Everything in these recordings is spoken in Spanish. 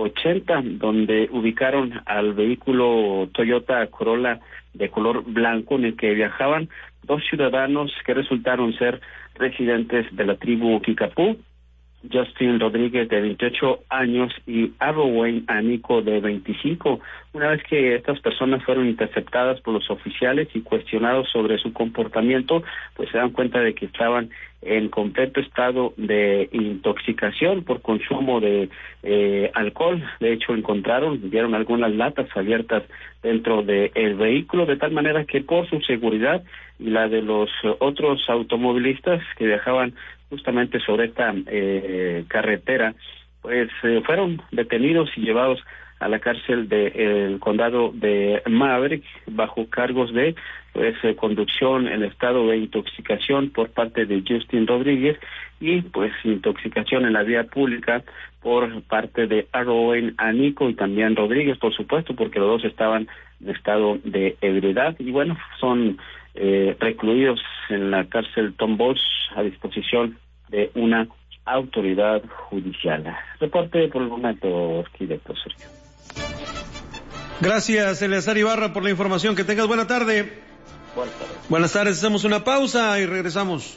80, donde ubicaron al vehículo Toyota Corolla de color blanco en el que viajaban 2 ciudadanos que resultaron ser residentes de la tribu Kickapoo, Justin Rodríguez, de 28 años, y Arrowen Anico, de 25. Una vez que estas personas fueron interceptadas por los oficiales y cuestionados sobre su comportamiento, pues se dan cuenta de que estaban en completo estado de intoxicación por consumo de alcohol. De hecho, vieron algunas latas abiertas dentro del vehículo, de tal manera que por su seguridad y la de los otros automovilistas que viajaban justamente sobre esta carretera, pues fueron detenidos y llevados a la cárcel del condado de Maverick bajo cargos de conducción en estado de intoxicación por parte de Justin Rodríguez y pues intoxicación en la vía pública por parte de Arrowen Anico y también Rodríguez, por supuesto, porque los dos estaban en estado de ebriedad y bueno, son recluidos en la cárcel Tom Bowles a disposición de una autoridad judicial. Reporte por el momento, director Sergio. Gracias, Eleazar Ibarra, por la información. Que tengas buena tarde. Buenas tardes. Buenas tardes, hacemos una pausa y regresamos.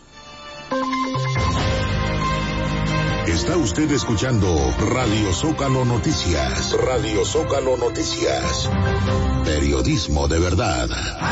Está usted escuchando Radio Zócalo Noticias. Radio Zócalo Noticias. Periodismo de verdad.